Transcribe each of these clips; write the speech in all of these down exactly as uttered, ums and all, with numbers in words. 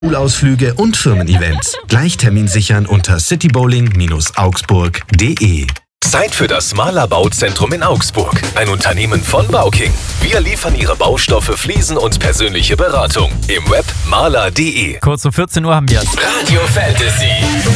Schulausflüge und Firmen-Events. Gleich Termin sichern unter citybowling Bindestrich augsburg punkt de. Zeit für das Mahler Bauzentrum in Augsburg. Ein Unternehmen von Bauking. Wir liefern Ihre Baustoffe, Fliesen und persönliche Beratung. Im Web mahler punkt de. Kurz vor vierzehn Uhr haben wir es. Radio Fantasy.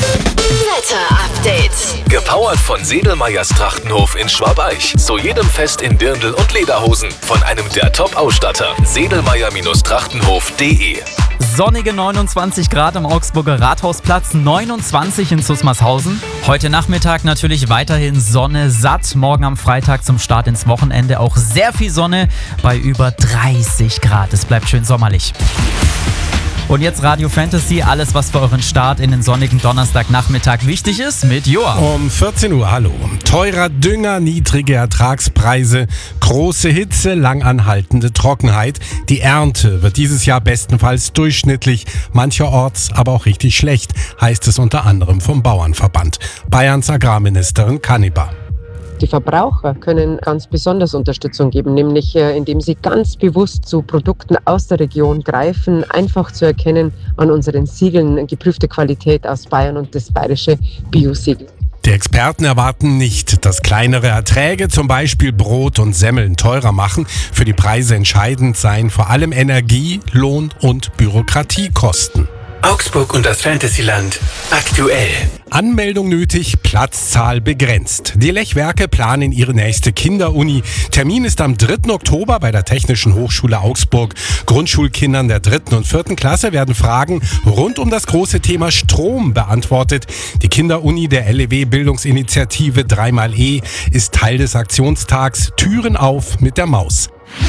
Wetter-Update. Gepowert von Sedelmeyers Trachtenhof in Schwabeich. Zu jedem Fest in Dirndl und Lederhosen. Von einem der Top-Ausstatter. sedelmeyer Bindestrich trachtenhof punkt de. Sonnige neunundzwanzig Grad am Augsburger Rathausplatz, neunundzwanzig in Zusmarshausen. Heute Nachmittag natürlich weiterhin Sonne satt. Morgen am Freitag zum Start ins Wochenende auch sehr viel Sonne bei über dreißig Grad. Es bleibt schön sommerlich. Und jetzt Radio Fantasy, alles was für euren Start in den sonnigen Donnerstagnachmittag wichtig ist, mit Joa. Um vierzehn Uhr, hallo. Teurer Dünger, niedrige Ertragspreise, große Hitze, langanhaltende Trockenheit. Die Ernte wird dieses Jahr bestenfalls durchschnittlich, mancherorts aber auch richtig schlecht, heißt es unter anderem vom Bauernverband. Bayerns Agrarministerin Kanniba. Die Verbraucher können ganz besonders Unterstützung geben, nämlich indem sie ganz bewusst zu Produkten aus der Region greifen, einfach zu erkennen an unseren Siegeln, geprüfte Qualität aus Bayern und das bayerische Bio-Siegel. Die Experten erwarten nicht, dass kleinere Erträge, zum Beispiel Brot und Semmeln, teurer machen. Für die Preise entscheidend seien vor allem Energie, Lohn und Bürokratiekosten. Augsburg und das Fantasyland aktuell. Anmeldung nötig, Platzzahl begrenzt. Die Lechwerke planen ihre nächste Kinderuni. Termin ist am dritten Oktober bei der Technischen Hochschule Augsburg. Grundschulkindern der dritten und vierten Klasse werden Fragen rund um das große Thema Strom beantwortet. Die Kinderuni der L E W-Bildungsinitiative drei mal E ist Teil des Aktionstags Türen auf mit der Maus.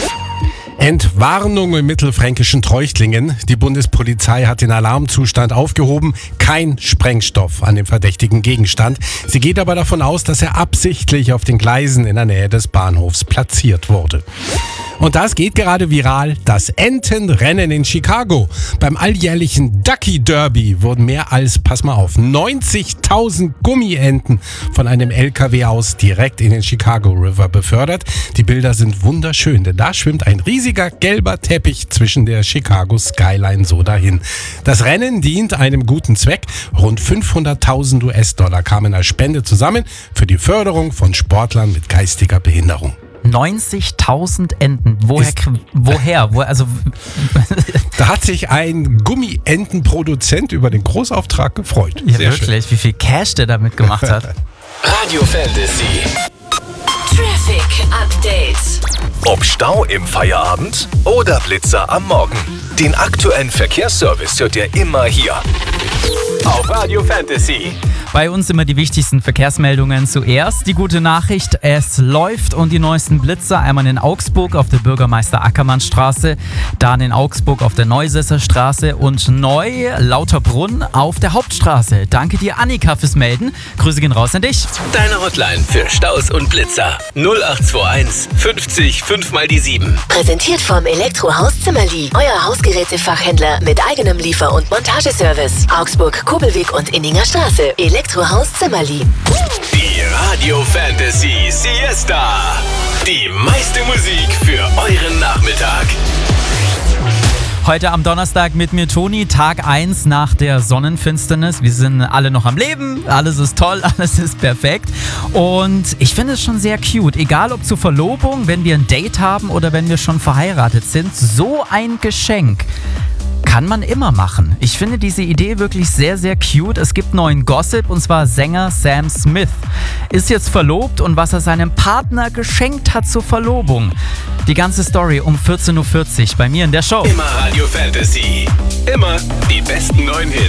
Entwarnung im mittelfränkischen Treuchtlingen. Die Bundespolizei hat den Alarmzustand aufgehoben. Kein Sprengstoff an dem verdächtigen Gegenstand. Sie geht aber davon aus, dass er absichtlich auf den Gleisen in der Nähe des Bahnhofs platziert wurde. Und das geht gerade viral, das Entenrennen in Chicago. Beim alljährlichen Ducky Derby wurden mehr als, pass mal auf, neunzigtausend Gummienten von einem L K W aus direkt in den Chicago River befördert. Die Bilder sind wunderschön, denn da schwimmt ein riesiger gelber Teppich zwischen der Chicago Skyline so dahin. Das Rennen dient einem guten Zweck. Rund fünfhunderttausend U S-Dollar kamen als Spende zusammen für die Förderung von Sportlern mit geistiger Behinderung. neunzigtausend Enten. Woher? Woher? Wo, also Da hat sich ein Gummientenproduzent über den Großauftrag gefreut. Ja, Sehr wirklich, schön. Wie viel Cash der damit gemacht hat. Radio Fantasy. Traffic Update. Ob Stau im Feierabend oder Blitzer am Morgen. Den aktuellen Verkehrsservice hört ihr immer hier. Auf Radio Fantasy. Bei uns immer die wichtigsten Verkehrsmeldungen. Zuerst die gute Nachricht, es läuft und die neuesten Blitzer. Einmal in Augsburg auf der Bürgermeister-Ackermann-Straße, dann in Augsburg auf der Neusesser Straße und neu Lauterbrunn auf der Hauptstraße. Danke dir, Annika, fürs Melden. Grüße gehen raus an dich. Deine Hotline für Staus und Blitzer. null acht zwei eins fünfzig fünf mal die sieben. Präsentiert vom Elektrohaus Zimmerli. Euer Hausgerätefachhändler mit eigenem Liefer- und Montageservice. Augsburg, Kobelweg und Inninger Straße. Elektrohaus Zimmerli. Die Radio Fantasy Siesta. Die meiste Musik für euren Nachmittag. Heute am Donnerstag mit mir Toni, Tag eins nach der Sonnenfinsternis. Wir sind alle noch am Leben, alles ist toll, alles ist perfekt. Und ich finde es schon sehr cute, egal ob zur Verlobung, wenn wir ein Date haben oder wenn wir schon verheiratet sind, so ein Geschenk kann man immer machen. Ich finde diese Idee wirklich sehr, sehr cute. Es gibt neuen Gossip und zwar Sänger Sam Smith ist jetzt verlobt und was er seinem Partner geschenkt hat zur Verlobung. Die ganze Story um vierzehn Uhr vierzig bei mir in der Show. Immer Radio Fantasy. Immer die besten neuen Hits.